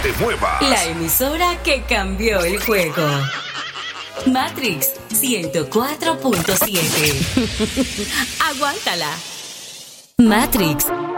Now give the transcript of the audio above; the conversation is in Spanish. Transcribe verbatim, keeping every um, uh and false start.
te muevas. La emisora que cambió el juego. Matrix ciento cuatro punto siete. Aguántala. Matrix